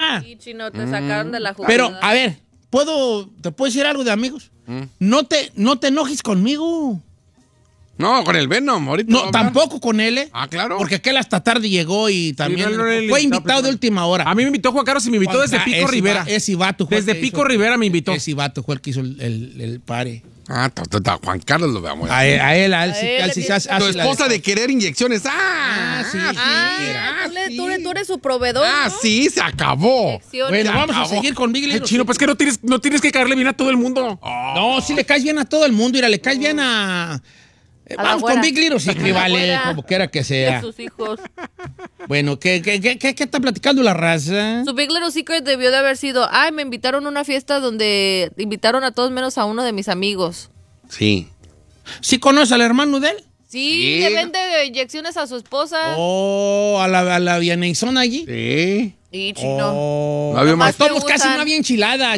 ya. Sí, Chino, te sacaron de la jugada. Pero, a ver, ¿te puedo decir algo de amigos? No te enojes conmigo. No, con el Venom, ahorita. No, tampoco con él, ¿eh? Ah, claro. Porque aquel hasta tarde llegó y también no, fue invitado de última hora. A mí me invitó Juan Carlos y me invitó desde Pico Rivera. Ese vato fue Desde el que Pico hizo- Rivera me invitó. Ese vato fue el que hizo el pare. Ah, Juan Carlos lo veamos. A él sí Tu esposa de querer inyecciones. Sí. Tú eres su proveedor. Ah, ¿no? sí, se acabó. Inyecciones. Bueno, vamos a acabó. seguir con Big Ay, Little Chino, pues que no tienes que caerle bien a todo el mundo. No, sí le caes bien a todo el mundo. Mira, le caes bien a... la Vamos con güera. Big Little Secret, A la vale, güera. como quiera que Y a sea. sus hijos. Bueno, ¿qué está platicando la raza? Su Big Little Secret debió de haber sido, me invitaron a una fiesta donde invitaron a todos menos a uno de mis amigos. Sí. ¿Sí conoces al hermano de él? Sí, le vende inyecciones a su esposa. Oh, a la Vianeizón allí. Sí. Y Chino. Oh, No había más. Tomos te casi usan. no había enchilada.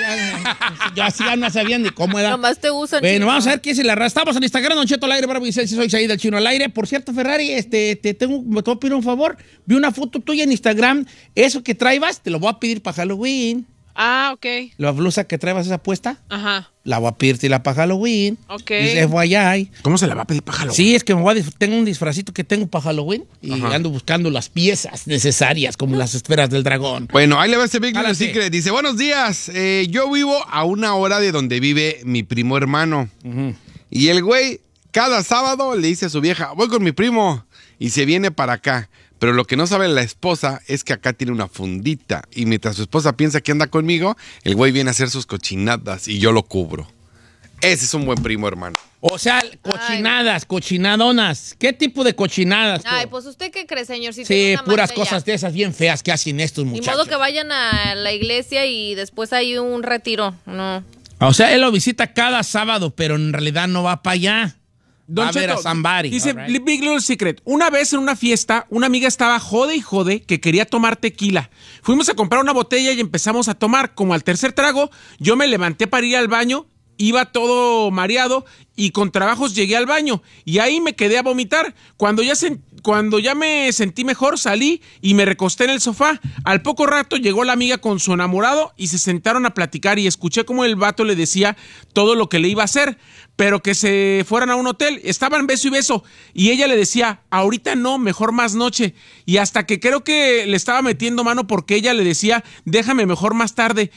Ya no sabían ni cómo era. Nomás te usan. Bueno, Chino. vamos a ver qué es el arras. Estamos en Instagram, Don Cheto al aire, Bravo Vicente, soy Saíd, el Chino al aire. Por cierto, Ferrari, me te voy a pedir un favor. Vi una foto tuya en Instagram. Eso que traibas, te lo voy a pedir para Halloween. Ah, ok. La blusa que traibas esa puesta, Ajá. la voy a pedirte para Halloween. Ok. Y FYI. ¿Cómo se la va a pedir para Halloween? Sí, es que tengo un disfrazito que tengo para Halloween y ando buscando las piezas necesarias, como las esferas del dragón. Bueno, ahí le va ese Big Little Jálate. Secret. Dice, buenos días. Yo vivo a 1 hora de donde vive mi primo hermano. Y el güey, cada sábado le dice a su vieja, voy con mi primo. Y se viene para acá. Pero lo que no sabe la esposa es que acá tiene una fundita. Y mientras su esposa piensa que anda conmigo, el güey viene a hacer sus cochinadas y yo lo cubro. Ese es un buen primo, hermano. O sea, cochinadonas. ¿Qué tipo de cochinadas? Ay, pues ¿usted qué cree, señor? Si sí, tiene una puras amante cosas ya. de esas bien feas que hacen estos Ni muchachos. modo que vayan a la iglesia y después hay un retiro. No. O sea, él lo visita cada sábado, pero en realidad no va para allá. Don Va a ver Cheto, a somebody. dice All right. Big Little Secret. Una vez en una fiesta, una amiga estaba jode y jode que quería tomar tequila. Fuimos a comprar una botella y empezamos a tomar. Como al tercer trago, yo me levanté para ir al baño, iba todo mareado y con trabajos llegué al baño. Y ahí me quedé a vomitar. Cuando ya me sentí mejor, salí y me recosté en el sofá. Al poco rato llegó la amiga con su enamorado y se sentaron a platicar y escuché cómo el vato le decía todo lo que le iba a hacer, pero que se fueran a un hotel. Estaban beso y beso y ella le decía, ahorita no, mejor más noche. Y hasta que creo que le estaba metiendo mano porque ella le decía, déjame mejor más tarde.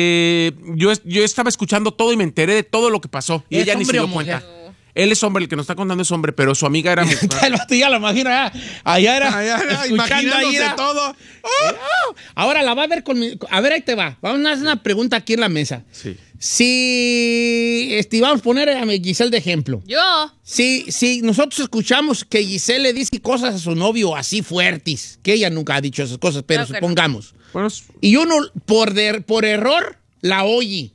Yo estaba escuchando todo y me enteré de todo lo que pasó. Y ¿Es ella ni se hombre dio o mujer? cuenta. Él es hombre, el que nos está contando es hombre, pero su amiga era mujer. El vato ya lo imagino, allá era escuchando ahí. Imaginándose todo. Ahora la va a ver a ver, ahí te va. Vamos a hacer una pregunta aquí en la mesa. Sí. Si vamos a poner a Giselle de ejemplo. Yo. Si nosotros escuchamos que Giselle le dice cosas a su novio así fuertes, que ella nunca ha dicho esas cosas, pero Claro que supongamos. Bueno, Y uno, por error, la oye.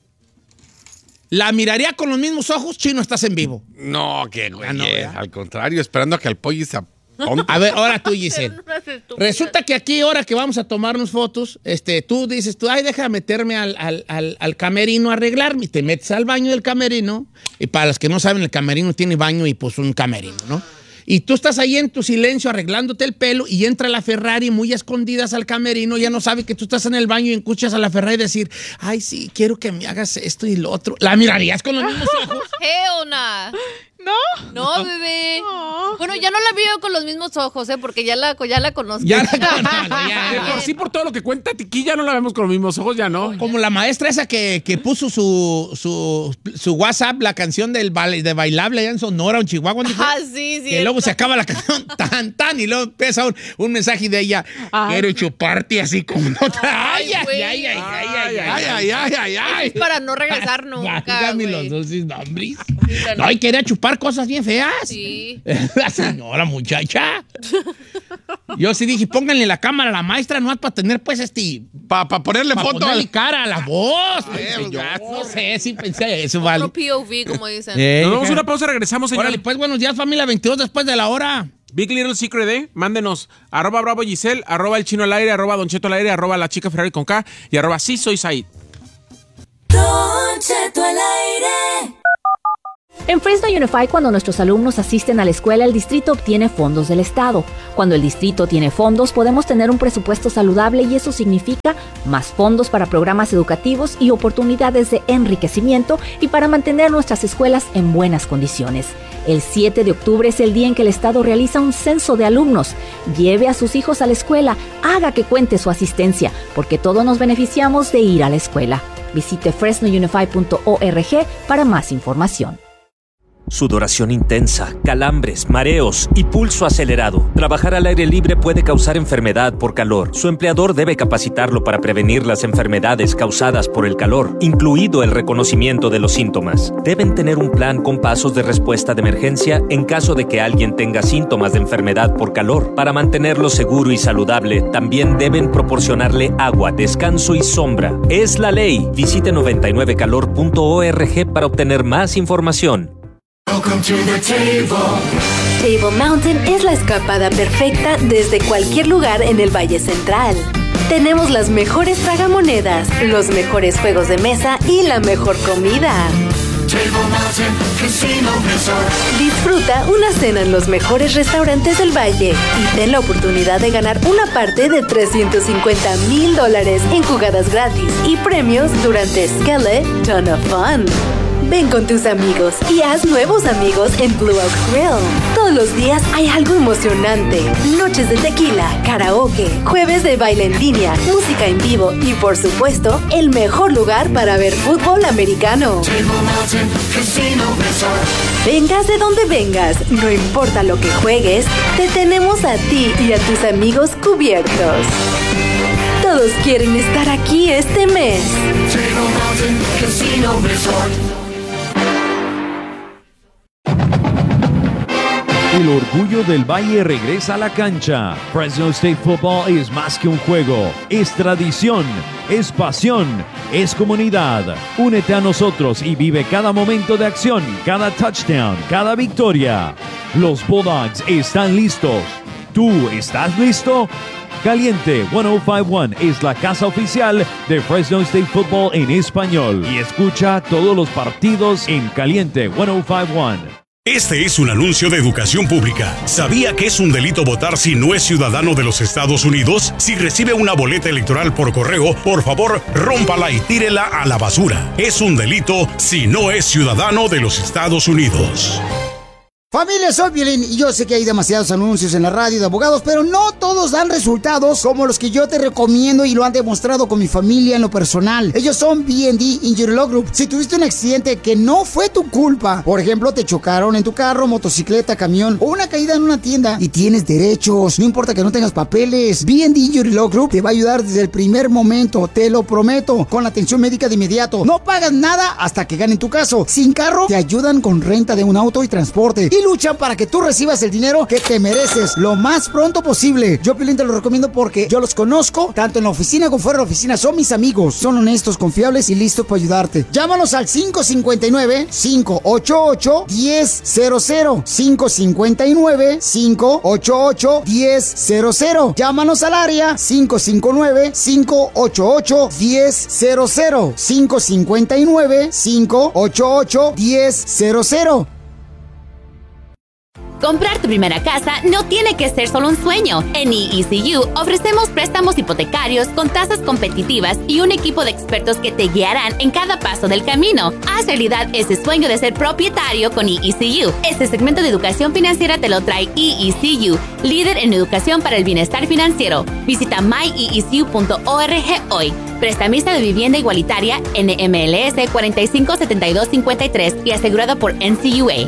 ¿La miraría con los mismos ojos? Chino, estás en vivo. No, que güey. no, ¿verdad? Al contrario, esperando a que el pollo se aponte. A ver, ahora tú, Giselle. Resulta que aquí, ahora que vamos a tomarnos fotos, tú dices, ay, deja meterme al camerino a arreglarme. Y te metes al baño del camerino. Y para los que no saben, el camerino tiene baño y pues un camerino, ¿no? Y tú estás ahí en tu silencio arreglándote el pelo y entra la Ferrari muy a escondidas al camerino, ya no sabe que tú estás en el baño y escuchas a la Ferrari decir, ay, sí, quiero que me hagas esto y lo otro. ¿La mirarías con los mismos ojos? Hell nah. ¿No? No, bebé. No. Bueno, ya no la veo con los mismos ojos, porque ya la conozco. Ya la de por sí, por todo lo que cuenta Tiqui, ya no la vemos con los mismos ojos, ya no. Como la maestra esa que puso su WhatsApp, la canción de bailable allá en Sonora, en Chihuahua. ¿Dónde fue? Ah, sí, sí. Que luego se acaba la canción tan, y luego empieza un mensaje de ella. Ay. Quiero chuparte así como otra. Ay, Ay, güey. ay. Es para no regresar nunca, Válgame güey. los dulces nombres. la No, y quería chupar cosas bien feas. Sí. La señora muchacha. Yo sí dije, pónganle la cámara a la maestra, no para tener pues Para ponerle para foto ponerle al... cara a la voz. Yo no sé si pensé eso, vale. Otro POV, como dicen. Nos vamos a una pausa, regresamos, señor. Órale, pues buenos días, familia, 22 después de la hora. Big Little Secret, mándenos @Bravo Giselle, @El Chino al aire, @Don Cheto al aire, @La Chica Ferrari con K y @Sí Soy Said. Don Cheto al aire. En Fresno Unified, cuando nuestros alumnos asisten a la escuela, el distrito obtiene fondos del estado. Cuando el distrito tiene fondos, podemos tener un presupuesto saludable y eso significa más fondos para programas educativos y oportunidades de enriquecimiento y para mantener nuestras escuelas en buenas condiciones. El 7 de octubre es el día en que el estado realiza un censo de alumnos. Lleve a sus hijos a la escuela, haga que cuente su asistencia, porque todos nos beneficiamos de ir a la escuela. Visite fresnounified.org para más información. Sudoración intensa, calambres, mareos y pulso acelerado. Trabajar al aire libre puede causar enfermedad por calor. Su empleador debe capacitarlo para prevenir las enfermedades causadas por el calor, incluido el reconocimiento de los síntomas. Deben tener un plan con pasos de respuesta de emergencia en caso de que alguien tenga síntomas de enfermedad por calor. Para mantenerlo seguro y saludable, también deben proporcionarle agua, descanso y sombra. Es la ley. Visite 99calor.org para obtener más información. Welcome to the table. Table Mountain es la escapada perfecta desde cualquier lugar en el Valle Central. Tenemos las mejores tragamonedas, los mejores juegos de mesa y la mejor comida. Table Mountain Casino Resort. Disfruta una cena en los mejores restaurantes del Valle y ten la oportunidad de ganar una parte de $350,000 en jugadas gratis y premios durante Skeleton of Fun. Ven con tus amigos y haz nuevos amigos en Blue Oak Grill. Todos los días hay algo emocionante. Noches de tequila, karaoke, jueves de baile en línea, música en vivo y, por supuesto, el mejor lugar para ver fútbol americano. Vengas de donde vengas, no importa lo que juegues, te tenemos a ti y a tus amigos cubiertos. Todos quieren estar aquí este mes. Table Mountain Casino Resort. El orgullo del Valle regresa a la cancha. Fresno State Football es más que un juego, es tradición, es pasión, es comunidad. Únete a nosotros y vive cada momento de acción, cada touchdown, cada victoria. Los Bulldogs están listos. ¿Tú estás listo? Caliente 1051 es la casa oficial de Fresno State Football en español. Y escucha todos los partidos en Caliente 1051. Este es un anuncio de educación pública. ¿Sabía que es un delito votar si no es ciudadano de los Estados Unidos? Si recibe una boleta electoral por correo, por favor, rómpala y tírela a la basura. Es un delito si no es ciudadano de los Estados Unidos. Familia, soy Piolín y yo sé que hay demasiados anuncios en la radio de abogados, pero no todos dan resultados como los que yo te recomiendo y lo han demostrado con mi familia en lo personal. Ellos son B&D Injury Law Group. Si tuviste un accidente que no fue tu culpa, por ejemplo, te chocaron en tu carro, motocicleta, camión o una caída en una tienda y tienes derechos, no importa que no tengas papeles, B&D Injury Law Group te va a ayudar desde el primer momento, te lo prometo, con la atención médica de inmediato. No pagas nada hasta que ganen tu caso. Sin carro, te ayudan con renta de un auto y transporte. Y luchan para que tú recibas el dinero que te mereces lo más pronto posible. Yo, Piolín, te lo recomiendo porque yo los conozco, tanto en la oficina como fuera de la oficina. Son mis amigos, son honestos, confiables y listos para ayudarte. Llámanos al 559-588-1000. 559-588-1000. Llámanos al área 559-588-1000. 559-588-1000. Comprar tu primera casa no tiene que ser solo un sueño. En EECU ofrecemos préstamos hipotecarios con tasas competitivas y un equipo de expertos que te guiarán en cada paso del camino. Haz realidad ese sueño de ser propietario con EECU. Este segmento de educación financiera te lo trae EECU, líder en educación para el bienestar financiero. Visita myecu.org hoy. Prestamista de vivienda igualitaria NMLS 457253 y asegurado por NCUA.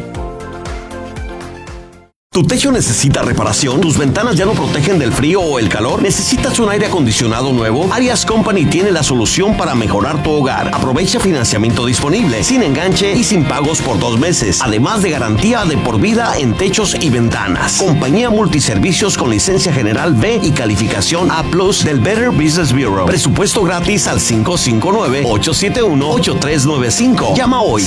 ¿Tu techo necesita reparación? ¿Tus ventanas ya no protegen del frío o el calor? ¿Necesitas un aire acondicionado nuevo? Arias Company tiene la solución para mejorar tu hogar. Aprovecha financiamiento disponible, sin enganche y sin pagos por 2 meses. Además de garantía de por vida en techos y ventanas. Compañía multiservicios con licencia general B y calificación A+ del Better Business Bureau. Presupuesto gratis al 559-871-8395. Llama hoy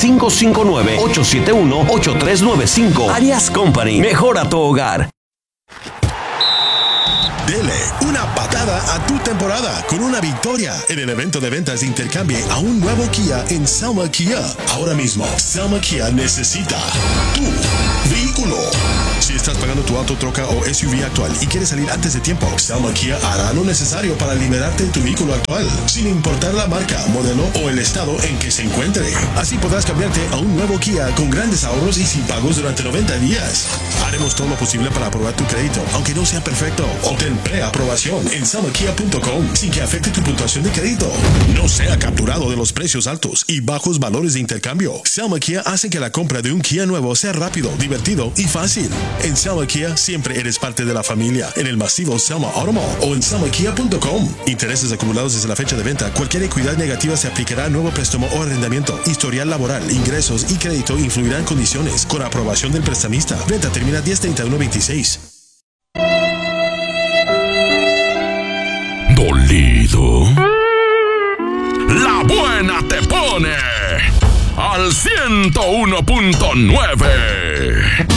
559-871-8395. Arias Company. Mejor a tu hogar. Dele una patada a tu temporada con una victoria en el evento de ventas de Intercambie a un nuevo Kia en Selma Kia. Ahora mismo, Selma Kia necesita tu vehículo. Si estás pagando tu auto, troca o SUV actual y quieres salir antes de tiempo, Selma Kia hará lo necesario para liberarte de tu vehículo actual, sin importar la marca, modelo o el estado en que se encuentre. Así podrás cambiarte a un nuevo Kia con grandes ahorros y sin pagos durante 90 días. Haremos todo lo posible para aprobar tu crédito, aunque no sea perfecto. Obtén preaprobación en selmakia.com sin que afecte tu puntuación de crédito. No sea capturado de los precios altos y bajos valores de intercambio. Selma Kia hace que la compra de un Kia nuevo sea rápido, divertido y fácil. En Selma Kia siempre eres parte de la familia. En el masivo Selma Automall o en selmakia.com. Intereses acumulados desde la fecha de venta. Cualquier equidad negativa se aplicará a nuevo préstamo o arrendamiento. Historial laboral, ingresos y crédito influirán condiciones. Con aprobación del prestamista. Venta termina 10/31/26. Dolido. La buena te pone al 101.9.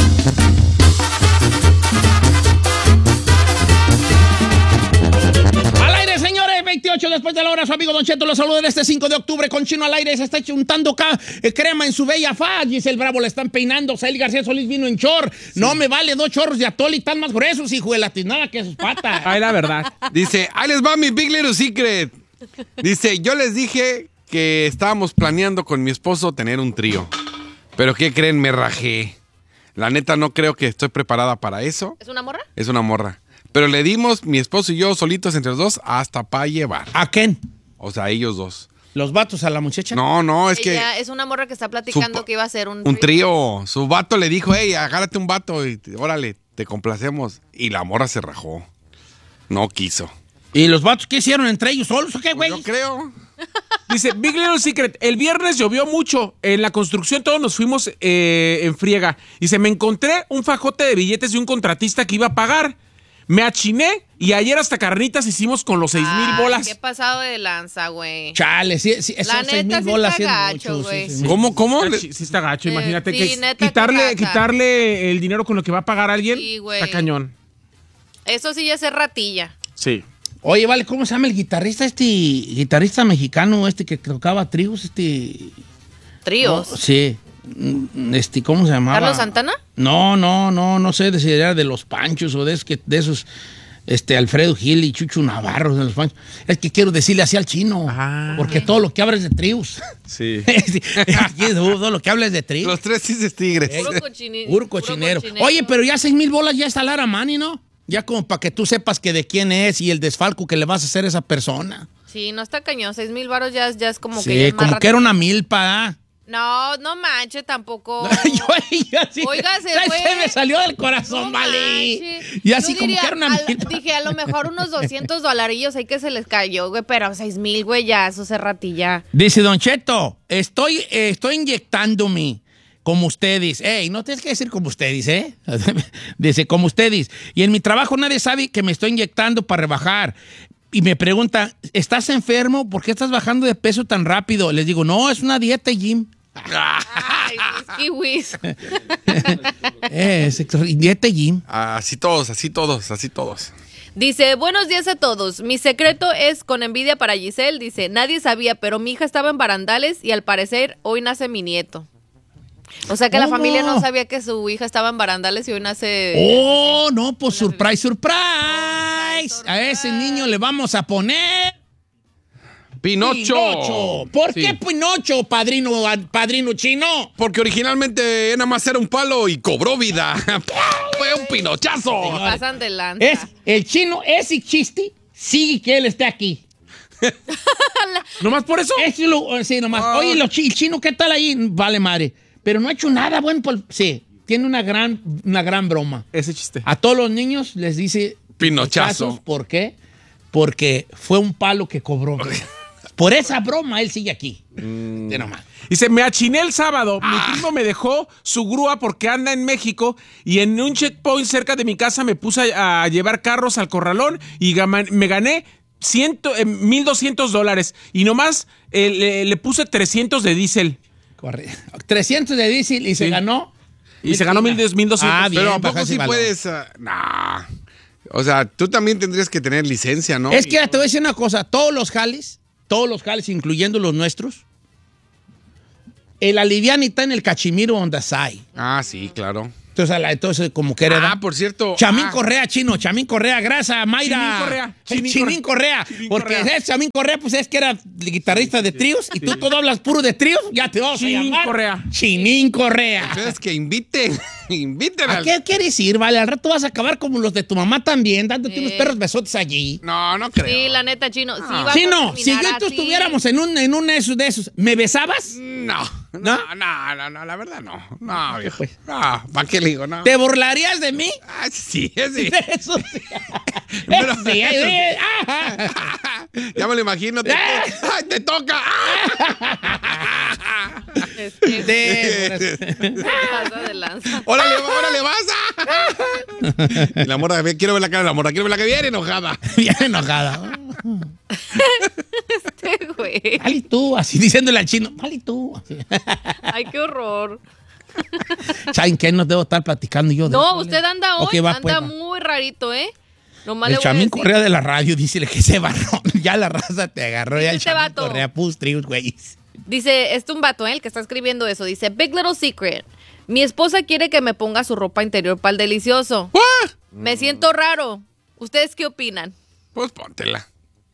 Al aire, señores, 28 después de la hora, su amigo Don Cheto lo saluda en este 5 de octubre con Chino al aire. Se está chuntando crema en su bella faz. Giselle Bravo le están peinando. Sael García Solís vino en short. Sí. No me vale 2 chorros de atole y tan más gruesos, hijo de la tiznada, que sus patas. Ay, la verdad. Dice, ahí les va mi Big Little Secret. Dice, yo les dije que estábamos planeando con mi esposo tener un trío. Pero ¿qué creen? Me rajé. La neta no creo que estoy preparada para eso. ¿Es una morra? Es una morra. Pero le dimos, mi esposo y yo, solitos entre los dos, hasta para llevar. ¿A quién? O sea, ellos dos. ¿Los vatos a la muchacha? No, es que... Es una morra que está platicando que iba a hacer un trío. Su vato le dijo, hey, agárrate un vato y órale, te complacemos. Y la morra se rajó. No quiso. ¿Y los vatos qué hicieron entre ellos solos o qué, güey? Yo creo. Dice, Big Little Secret, el viernes llovió mucho. En la construcción todos nos fuimos en friega. Dice, me encontré un fajote de billetes de un contratista que iba a pagar. Me achiné y ayer hasta carnitas hicimos con los 6,000 bolas. Qué pasado de lanza, güey. Chale, sí, esos la neta 6,000 bolas sí está es gacho, mucho. güey. Sí. ¿Cómo? Sí está gacho, imagínate sí, que neta, quitarle el dinero con lo que va a pagar alguien. Sí, güey. Está cañón. Eso sí ya es ratilla. Sí. Oye, vale, ¿cómo se llama el guitarrista mexicano que tocaba tríos, ¿Tríos? No, sí. ¿Cómo se llamaba? ¿Carlos Santana? No sé si era de los Panchos o de esos, Alfredo Gil y Chucho Navarro de los Panchos. Es que quiero decirle así al chino, porque todo lo que habla es de tríos. Sí. Aquí todo lo que habla es de tríos. Los 3 cis tigres. Puro cochinero. Oye, pero ya 6,000 bolas ya está Lara Mani, ¿no? Ya como para que tú sepas que de quién es y el desfalco que le vas a hacer a esa persona. Sí, no está cañón. 6,000 varos ya es como sí, que... Sí, como que era una milpa, No manche, tampoco. yo sí. Oiga, se me salió del corazón, vale. Y así como que era una milpa. Dije, a lo mejor unos $200 ahí que se les cayó, güey, pero 6,000, güey, ya, eso se ratilla. Dice Don Cheto, estoy inyectándome. Como ustedes. No tienes que decir como ustedes, ¿eh? Dice, como ustedes. Y en mi trabajo nadie sabe que me estoy inyectando para rebajar. Y me preguntan, ¿estás enfermo? ¿Por qué estás bajando de peso tan rápido? Les digo, no, es una dieta, Jim. Ay, los kiwis. Dieta, Jim. Así todos. Dice, buenos días a todos. Mi secreto es con envidia para Giselle. Dice, nadie sabía, pero mi hija estaba en barandales y al parecer hoy nace mi nieto. O sea que la familia no sabía que su hija estaba en barandales y hoy nace... ¡Oh, no! Pues surprise. A ese niño le vamos a poner... Pinocho. ¿Por qué Pinocho, padrino chino? Porque originalmente nada más era un palo y cobró vida. Fue un pinochazo. Pasan de lanza. El chino, ese chiste, sigue que él esté aquí. ¿Nomás por eso? Sí, nomás. Oye, el chino, ¿qué tal ahí? Vale, madre. Pero no ha hecho nada bueno. Sí, tiene una gran broma. Ese chiste. A todos los niños les dice pinochazo. ¿Por qué? Porque fue un palo que cobró. Por esa broma él sigue aquí. Nomás. Dice, me achiné el sábado. Mi primo me dejó su grúa porque anda en México y en un checkpoint cerca de mi casa me puse a llevar carros al corralón y me gané $1,200 y nomás le puse 300 de diésel. 300 de diésel y se ganó. Y se ganó 1,200. Bien, pero ¿a poco sí puedes? Nah. O sea, tú también tendrías que tener licencia, ¿no? Es que te voy a decir una cosa, todos los jales, incluyendo los nuestros, el alivián está en el cachimiro on the side. Ah, sí, claro. Entonces como que era. Ah, por cierto. Chamín Correa, chino, Chamín Correa, grasa, Mayra. Chimín Correa. Porque ese Chamín Correa, pues es que era guitarrista de tríos y tú todo hablas puro de tríos, ya te vamos a llamar. Correa. Chimín Correa. Entonces que inviten ¿A qué quieres ir? Vale, al rato vas a acabar como los de tu mamá también, dándote unos perros besotes allí. No creo. Sí, la neta, chino. Sí, Chino, si yo y tú estuviéramos en un de esos, ¿me besabas? No, la verdad no. No, viejo. Pues. No, ¿para qué le digo? No. ¿Te burlarías de mí? Ah, sí. Eso sí. Pero, sí. Ya me lo imagino. ¡Te toca! Pasa de lanza. ¡Órale, vas! Y la morra, quiero ver la cara de la morra, quiero ver la que viene enojada. Bien enojada. Güey. Dale tú, así diciéndole al chino, dale tú. Así. Ay, qué horror. ¿Saben qué? No debo estar platicando yo. No, usted anda hoy, okay, anda muy rarito, ¿eh? Nomás el le voy Chamín a decir. Correa de la radio, dícele que se barró. Ya la raza te agarró, ya el Este Chamín vato. Correa, trios, güey. Dice, un vato, el que está escribiendo eso. Dice, Big Little Secret. Mi esposa quiere que me ponga su ropa interior para el delicioso. Me siento raro. ¿Ustedes qué opinan? Pues póntela.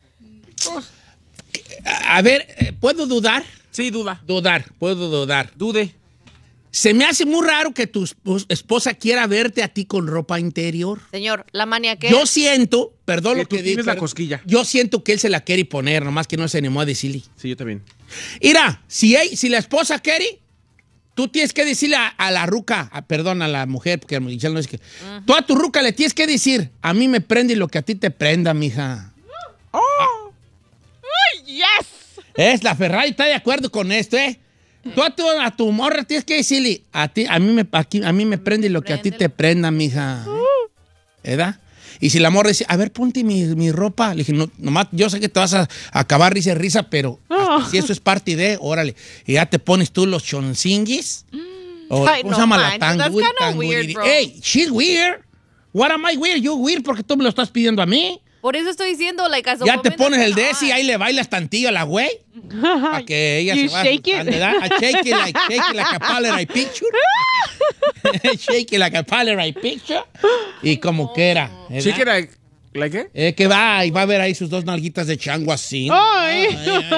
A ver, ¿puedo dudar? Sí, Puedo dudar. Dude. Se me hace muy raro que tu esposa quiera verte a ti con ropa interior. Señor, la manía que Yo siento, perdón que lo que tú digo. tienes la cosquilla. Yo siento que él se la quiere poner, nomás que no se animó a decirle. Sí, yo también. Mira, si la esposa quiere, tú tienes que decirle a la ruca, perdón, a la mujer, porque Michelle no es que. Tú a tu ruca le tienes que decir, a mí me prende lo que a ti te prenda, mija. ¡Oh! ¡Ay, yes! La Ferrari está de acuerdo con esto, ¿eh? Tú a tu morra tienes que decirle, a mí me prende lo que a ti te prenda, mija. ¿Verdad? Y si la morra dice, a ver, ponte mi ropa. Le dije, no, nomás, yo sé que te vas a acabar risa, pero si eso es parte de, órale. Y ya te pones tú los choncinguis. ¿Cómo se llama la tanguri? Hey, she's weird. What am I weird? You weird porque tú me lo estás pidiendo a mí. Por eso estoy diciendo, ya te pones el de ese y ahí le bailas tantillo a la güey. Para que ella se vaya. Shake it like a Polaroid picture. Shake it like a Polaroid picture. Y como que era. Shake it like qué? Que va a ver ahí sus dos nalguitas de chango así. Ay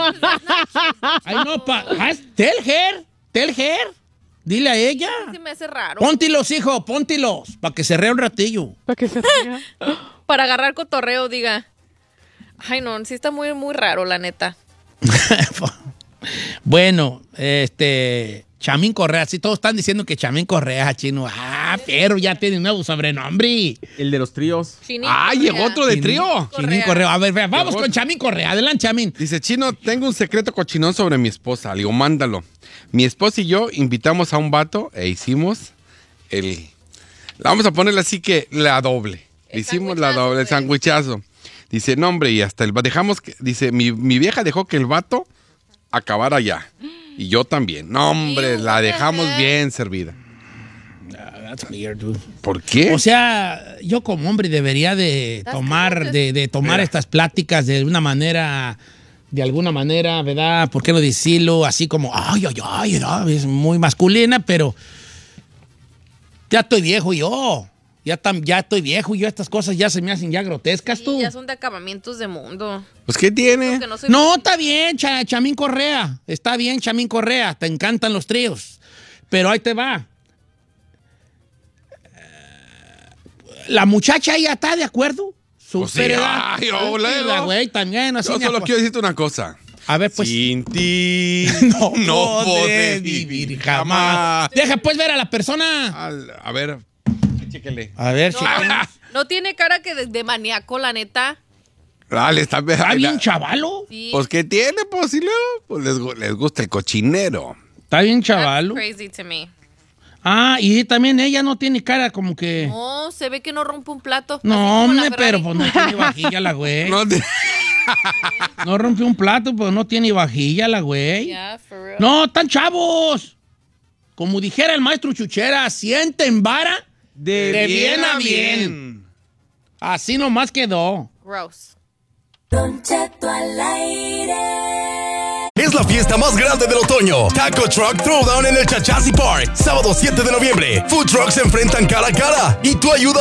no, tell her. Dile a ella. Se me hace raro. Póntilos, hijo, póntilos. Para que se rea un ratillo. Para agarrar cotorreo, diga. Ay, no, sí está muy, muy raro, la neta. Bueno, Chamín Correa, sí, todos están diciendo que Chamín Correa, chino. Pero ya tiene un nuevo sobrenombre. El de los tríos. Llegó otro de trío. Chamín Correa. A ver, vamos con Chamín Correa. Adelante, Chamín. Dice, Chino, tengo un secreto cochinón sobre mi esposa. Le digo, mándalo. Mi esposa y yo invitamos a un vato e hicimos vamos a ponerle así que la doble. Hicimos la doble, el sandwichazo. Dice, no, hombre, y hasta dice, mi vieja dejó que el vato acabara allá. Y yo también. No, hombre, la dejamos bien servida. That's weird, dude. ¿Por qué? O sea, yo como hombre debería de tomar estas pláticas de alguna manera, ¿verdad? ¿Por qué no decirlo así como, ay, es muy masculina, pero ya estoy viejo yo. Ya estoy viejo y yo estas cosas ya se me hacen ya grotescas, tú. Ya son de acabamientos de mundo. Pues, ¿qué tiene? No, está bien, Chamín Correa. Está bien, Chamín Correa. Te encantan los tríos. Pero ahí te va. La muchacha ya está de acuerdo. Súper edad. La güey también. Así yo solo quiero decirte una cosa. A ver, pues. Sin ti no podré vivir jamás. Deja pues ver a la persona. A ver, chéquele. A ver, No tiene cara que de maníaco, la neta. Dale, está bien chavalo. Sí. Pues, ¿qué tiene? Pues, si luego pues, les gusta el cochinero. Está bien chavalo. That's crazy to me. Y también ella no tiene cara como que... No, se ve que no rompe un plato. No, hombre, pero pues no tiene vajilla la güey. No rompe un plato, pues no tiene vajilla la güey. Yeah, for real. No, están chavos. Como dijera el maestro Chuchera, sienten vara de bien a bien. Así nomás quedó. Gross. Don Cheto al aire. Es la fiesta más grande del otoño. Taco Truck Throwdown en el Chachasi Park. Sábado 7 de noviembre. Food trucks se enfrentan cara a cara. Y tú ayudas